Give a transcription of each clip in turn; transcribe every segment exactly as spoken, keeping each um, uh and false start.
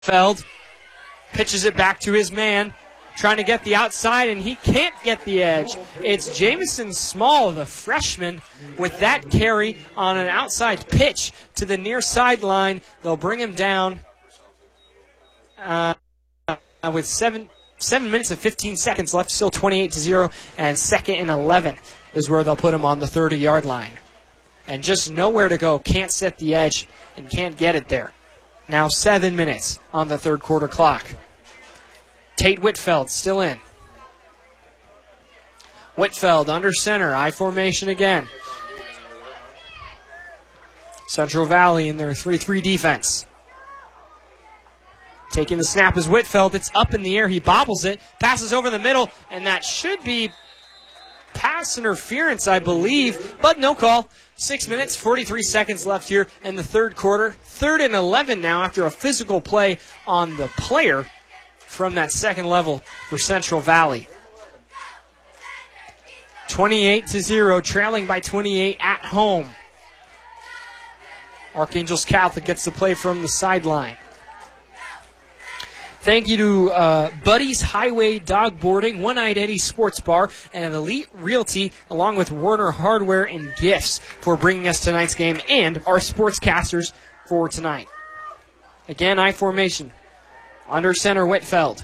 Feld pitches it back to his man, trying to get the outside, and he can't get the edge. It's Jamison Small, the freshman, with that carry on an outside pitch to the near sideline. They'll bring him down uh, with seven seven minutes and fifteen seconds left, still twenty-eight to zero, and second and eleven is where they'll put him on the thirty-yard line. And just nowhere to go, can't set the edge and can't get it there. Now seven minutes on the third quarter clock. Tate Whitfeld still in. Whitfeld under center, I formation again. Central Valley in their three three defense. Taking the snap is Whitfeld. It's up in the air. He bobbles it, passes over the middle, and that should be pass interference, I believe, but no call. Six minutes, forty-three seconds left here in the third quarter. Third and eleven now after a physical play on the player from that second level for Central Valley. twenty-eight to zero, trailing by twenty-eight at home. Archangels Catholic gets the play from the sideline. Thank you to uh, Buddy's Highway Dog Boarding, One-Eyed Eddie Sports Bar, and Elite Realty, along with Warner Hardware and Gifts for bringing us tonight's game and our sportscasters for tonight. Again, I formation. Under center, Whitfeld.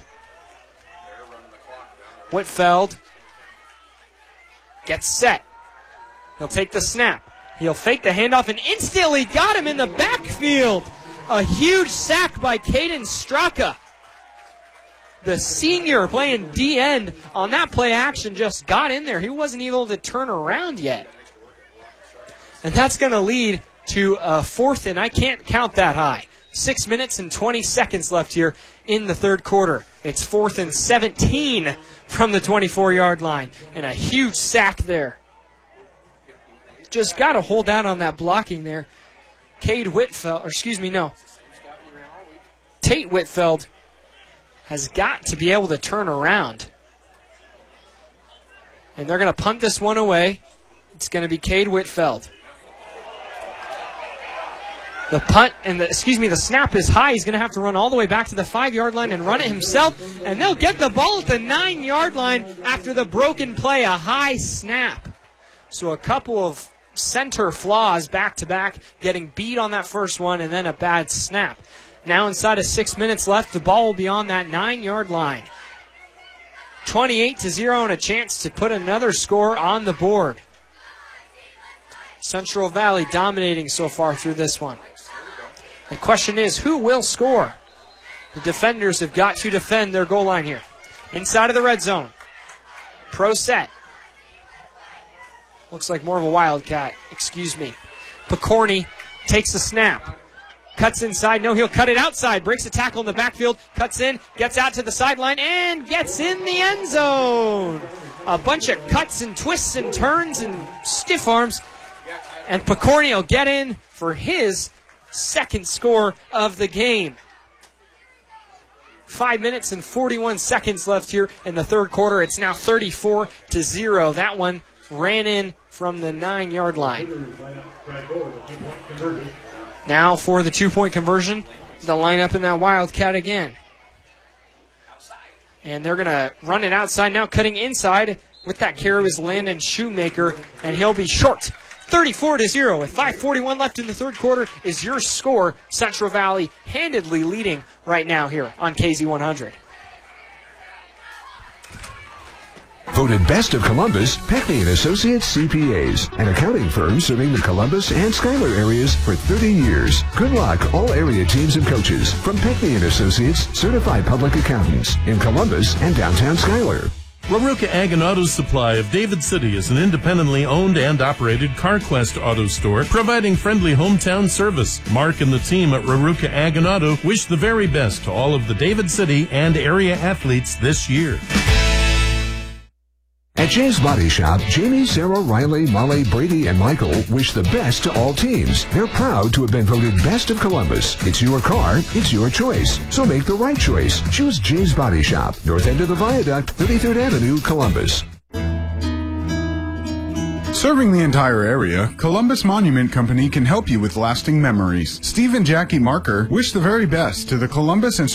Whitfeld gets set. He'll take the snap. He'll fake the handoff and instantly got him in the backfield. A huge sack by Caden Straka. The senior playing D-end on that play action just got in there. He wasn't able to turn around yet. And that's going to lead to a fourth, and I can't count that high. Six minutes and twenty seconds left here in the third quarter. It's fourth and seventeen from the twenty-four-yard line. And a huge sack there. Just got to hold out on that blocking there. Cade Whitfeld, or excuse me, no. Tate Whitfeld has got to be able to turn around. And they're going to punt this one away. It's going to be Cade Whitfeld. The punt and the, excuse me, the snap is high. He's going to have to run all the way back to the five-yard line and run it himself. And they'll get the ball at the nine-yard line after the broken play, a high snap. So a couple of center flaws back-to-back, getting beat on that first one and then a bad snap. Now inside of six minutes left, the ball will be on that nine-yard line. twenty-eight to zero and a chance to put another score on the board. Central Valley dominating so far through this one. The question is, who will score? The defenders have got to defend their goal line here. Inside of the red zone. Pro set. Looks like more of a Wildcat. Excuse me. Picorni takes the snap. Cuts inside. No, he'll cut it outside. Breaks a tackle in the backfield. Cuts in. Gets out to the sideline. And gets in the end zone. A bunch of cuts and twists and turns and stiff arms. And Picorni will get in for his second score of the game. Five minutes and forty-one seconds left here in the third quarter. It's now thirty-four to zero. That one ran in from the nine-yard line. Now for the two-point conversion, they'll line up in that Wildcat again. And they're going to run it outside now, cutting inside. With that carry is Landon Shoemaker, and he'll be short. thirty-four to zero with five forty-one left in the third quarter is your score. Central Valley handedly leading right now here on K Z one hundred. Voted Best of Columbus, Peckney and Associates C P As, an accounting firm serving the Columbus and Schuyler areas for thirty years. Good luck, all area teams and coaches from Peckney and Associates, certified public accountants in Columbus and downtown Schuyler. Raruka Ag and Auto Supply of David City is an independently owned and operated CarQuest auto store providing friendly hometown service. Mark and the team at Raruka Ag and Auto wish the very best to all of the David City and area athletes this year. At James Body Shop, Jamie, Sarah, Riley, Molly, Brady, and Michael wish the best to all teams. They're proud to have been voted Best of Columbus. It's your car, it's your choice. So make the right choice. Choose James Body Shop, north end of the Viaduct, thirty-third Avenue, Columbus. Serving the entire area, Columbus Monument Company can help you with lasting memories. Steve and Jackie Marker wish the very best to the Columbus and